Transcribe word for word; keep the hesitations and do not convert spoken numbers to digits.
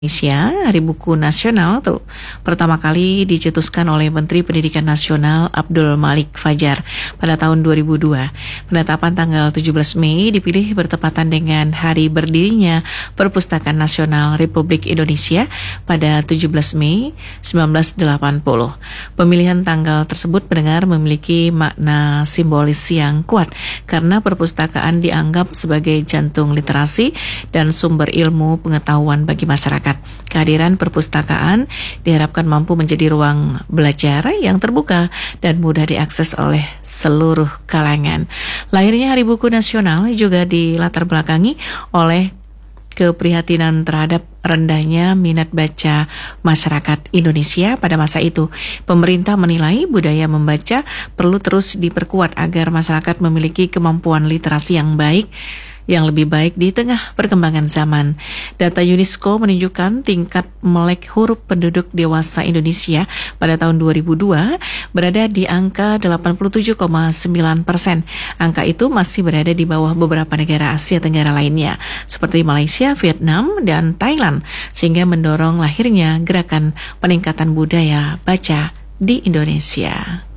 Indonesia, Hari Buku Nasional tuh pertama kali dicetuskan oleh Menteri Pendidikan Nasional Abdul Malik Fajar pada tahun dua ribu dua. Penetapan tanggal tujuh belas Mei dipilih bertepatan dengan hari berdirinya Perpustakaan Nasional Republik Indonesia pada tujuh belas Mei seribu sembilan ratus delapan puluh. Pemilihan tanggal tersebut benar memiliki makna simbolis yang kuat karena perpustakaan dianggap sebagai jantung literasi dan sumber ilmu pengetahuan bagi masyarakat. Kehadiran perpustakaan diharapkan mampu menjadi ruang belajar yang terbuka dan mudah diakses oleh seluruh kalangan. Lahirnya Hari Buku Nasional juga dilatar belakangi oleh keprihatinan terhadap rendahnya minat baca masyarakat Indonesia pada masa itu. Pemerintah menilai budaya membaca perlu terus diperkuat agar masyarakat memiliki kemampuan literasi yang baik, yang lebih baik di tengah perkembangan zaman. Data UNESCO menunjukkan tingkat melek huruf penduduk dewasa Indonesia pada tahun dua ribu dua berada di angka delapan puluh tujuh koma sembilan persen. Angka itu masih berada di bawah beberapa negara Asia Tenggara lainnya, seperti Malaysia, Vietnam, dan Thailand, sehingga mendorong lahirnya gerakan peningkatan budaya baca di Indonesia.